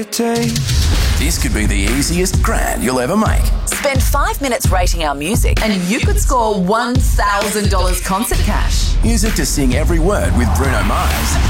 This could be the easiest grand you'll ever make. Spend 5 minutes rating our music and you could score $1,000 concert cash. Use it to sing every word with Bruno Mars.